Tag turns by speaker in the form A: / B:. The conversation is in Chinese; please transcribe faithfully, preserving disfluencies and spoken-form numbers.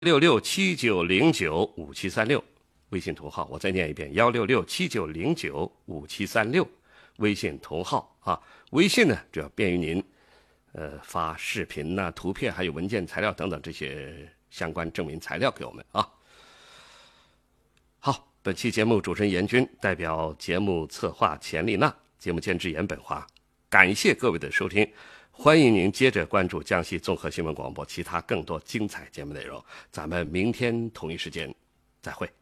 A: 六六七九零九五七三六，微信同号我再念一遍：幺六六七九零九五七三六，微信同号啊。微信呢，主要便于您，呃，发视频呐、啊、图片，还有文件材料等等这些相关证明材料给我们啊。好，本期节目主持人严军代表节目策划钱丽娜，节目监制严本华，感谢各位的收听。欢迎您接着关注江西综合新闻广播其他更多精彩节目内容，咱们明天同一时间再会。